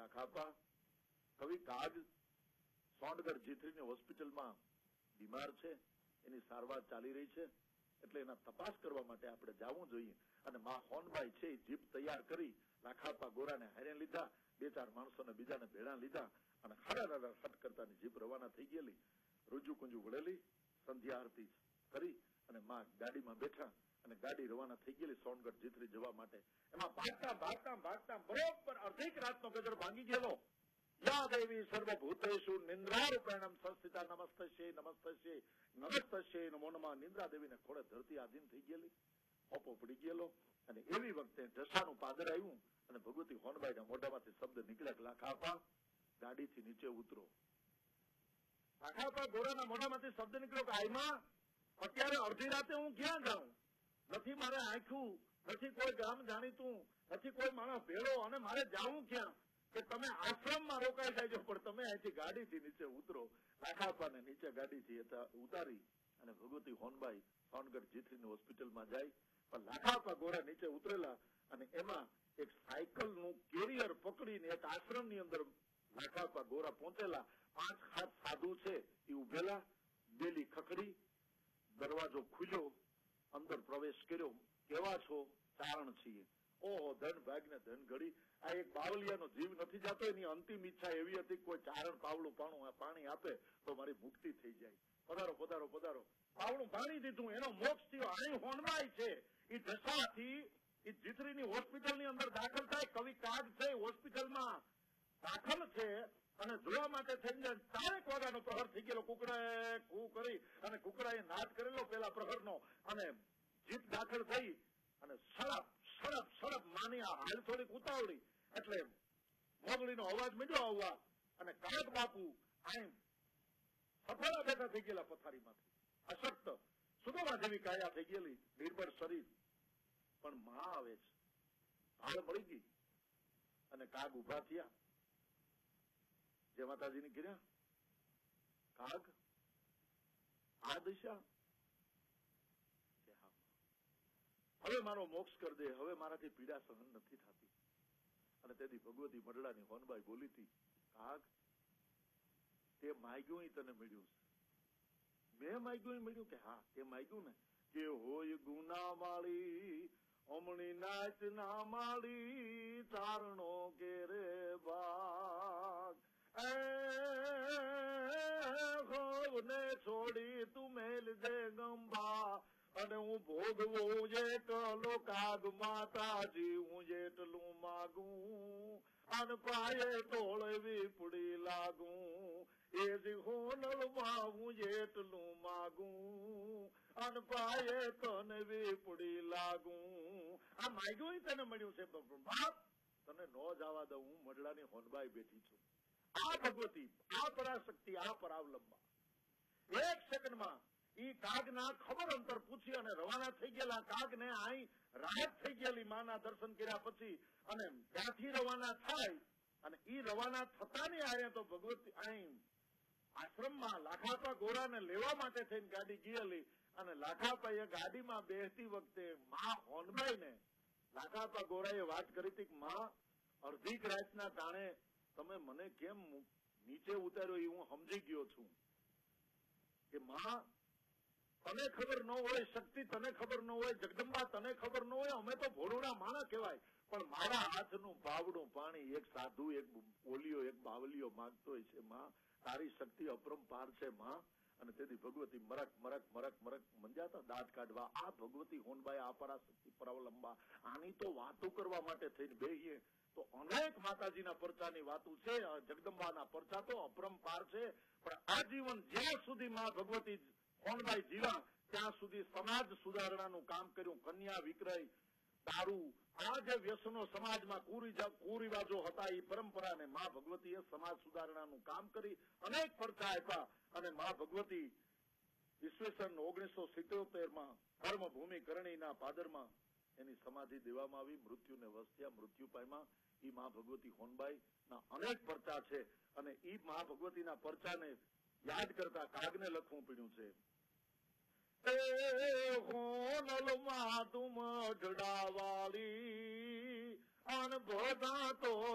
લાખાપા કવિ કાગ સોનગઢ જીથરીની હોસ્પિટલમાં બીમાર છે, એની સારવાર ચાલી રહી છે, એટલે એના તપાસ કરવા માટે આપણે જવું જોઈએ. અને મા હોનબાઈ છે એ જીપ તૈયાર કરી લાખાપા ગોરાને હારે લીધા, 2-4 માણસોને બીજાને ભેળા લીધા અને હટ કરતાની જીપ રવાના થઈ ગયેલી. રૂજુ કુંજુ વળેલી, સંધ્યા આરતી કરી અને માં ગાડીમાં બેઠા અને ગાડી રવાના થઈ ગયેલી સોનગઢ જીથરી જવા માટે. એમાં ભાગતા બરોબર અડધીક રાતનો ગજર ભાંગી ગયેલો. યા દેવી સર્વભૂતેષુ નિંદ્રારૂપેણમ સંસ્થિતા નમસ્તસ્ય નમો નમઃ. નિંદ્રા દેવીને ખોળે ધરતી આધીન થઈ ગયેલી, ઓપો પડી ગયેલો. અને એવી વખતે ઢસાનું પાદર આવ્યું અને ભગવતી હોનબાઈના મોઢામાંથી શબ્દ નીકળ્યા, લાખાપા ગાડીથી નીચે ઉતરો. લાખાપા ગોરાના મોઢામાંથી શબ્દ નીકળ્યો કે આઈમાં અત્યારે અડધી રાતે હું ક્યાં જાઉં? નથી મારે આંખું, નથી કોઈ ગામ જાણીતું, નથી કોઈ માણસ ભેળો, અને મારે જાવું ક્યાં? કે તમે આશ્રમમાં રોકાઈ જાયજો, પણ તમે અહીંથી ગાડીથી નીચે ઉતરો. લાખાપાને નીચે ગાડીથી ઉતારી અને ભગવતી હોનબાઈ સોનગઢ જીથરીની હોસ્પિટલમાં જાય. પણ લાખાપા ગોરા નીચે ઉતરેલા અને એમાં એક સાયકલનું કેરિયર પકડીને એક આશ્રમની અંદર લાખાપા ગોરા પહોંચેલા. 5 સાધુ છે એ ઉભેલા, બેલી ખખડી, દરવાજો ખુલ્યો, અંદર પ્રવેશ કર્યો. કેવા છો? ચારણ છીએ. ઓહો, ધન ભાગને ધન ઘડી. આ એક બાવલિયાનો જીવ નથી જતો, એની અંતિમ ઈચ્છા એવી હતી કોઈ ચારણ પાવલું પાણી આપે તો મારી મુક્તિ થઈ જાય. પધારો પધારો પધારો. પાવલું પાણી દીધું, એનો મોક્ષ થયો. અહીં હોનબાઈ છે એ ઢસાથી એ જીથરીની હોસ્પિટલની અંદર દાખલ થાય. કવિ કાગ છે હોસ્પિટલમાં દાખલ છે અને જોવા માટે થઈને 4 વાગ્યાનો પ્રહર થઈ ગયેલો. કુકડાએ કૂ કરી અને કુકડાએ નાદ કરેલો પેલા પ્રહરનો, અને જીપ દાખલ થઈ અને સડપ માની આ હાલ થોડીક ઉતાવળી એટલે મોગળીનો અવાજ મીડ્યો આવવા અને કાગ બાપુ અહીં સફળા બેઠા થઈ ગયેલા પથારીમાંથી. અશક્ત સુદામા જેવી કાયા થઈ ગયેલી, નિર્બળ શરીર. પણ માં આવે છે, હાલ મળી ગઈ અને કાગ ઉભા થયા. જય માતાજીની કર્યા. કાગ આ દિશા કે હા, હવે મારો મોક્ષ કરી દે, હવે મારાથી પીડા સહન નથી થતી. અને તેથી ભગવતી મરડાની હોનબાઈ બોલી હતી, કાગ તે માગ્યું ઈ તને મળ્યું છે. મેં માગ્યું મળ્યું? કે હા તે માગ્યું ને. કે હોય ગુના વાળી અમણી નાચ ના માળી, ચારણો કે રે બાગ ને છોડી તું મેલ દે ગંબા. અને હું ભોગવું એકલો કાગ માતાજી, હું એટલું માગું અને પાયે તોળવી પડી લાગું. એ જ હોનલમાં હું એટલું માગું અને પાયે તને વીપડી લાગું. આ માગ્યું તને મળ્યું છે બાપ, તને ન જવા દઉં. હું મડલાની હોનબાઈ બેઠી છું. આ ભગવતી, આ પરાશક્તિ, આ પરાવલંબા 1 સેકન્ડમાં ઈ કાગના ખબર અંતર પૂછી અને રવાના થઈ ગયેલા. કાગને અહીં રાહત થઈ ગયેલી માના દર્શન કર્યા પછી. અને ત્યાંથી રવાના થાય અને ઈ રવાના થતાની આરે તો ભગવતી અહીં આશ્રમમાં લાખાપા ગોરાને લેવા માટે થઈને ગાડી ગયેલી. અને લાખાપાએ ગાડીમાં બેસતી વખતે મા હોનબાઈને લાખાપા ગોરાએ વાત કરી હતી કે માં, અડધીક રાતના ટાણે તમે મને કેમ નીચે ઉતાર્યો એ હું સમજી ગયો છું. કે માં તને ખબર ન હોય, શક્તિ તને ખબર ન હોય, જગદંબા તને ખબર ન હોય, અમે તો ભોળુના માણસ કહેવાય, પણ મારા હાથનું ભાવડું પાણી એક સાધુ, એક ઓલિયો, એક બાવલિયો માંગતો હોય છે. માં તારી શક્તિ અપરંપાર છે માં. અને તેથી ભગવતી મરક મરક મરક મરક મંજાતા દાંત કાઢવા. આ ભગવતી હોનબાઈ, આ પરાશક્તિ પરાવલંબા, આની તો વાતો કરવા માટે થઈને બેહીએ તો અનેક માતાજીના પરચાની વાતો છે. જગદંબાના પરચા તો અપરંપાર છે. પણ આજીવન જ્યાં સુધી માં ભગવતી હોનબાઈ જીવા ત્યાં સુધી સમાજ સુધારણાનું કામ કર્યું. કન્યા વિક્રય, દારૂ, આ જે વ્યસનો સમાજમાં કુરિવાજો હતા એ પરંપરાને માં ભગવતીએ સમાજ સુધારણાનું કામ કરી અનેક પરચા આપ્યા. અને માં ભગવતી ઈસવીસન 1977માં કર્મભૂમિ કરણીના પાદરમાં એની સમાધિ દેવામાં આવી. મૃત્યુને વસ્યા, મૃત્યુ પામ્યા. ઈ માં ભગવતી હોનબાઈ ના અનેક પરચા છે. અને ઈ માં ભગવતીના પરચાને યાદ કરતા કાગને લખવું પડ્યું છે. હોનલમાં તું મઢડા વાળી અન બધા તો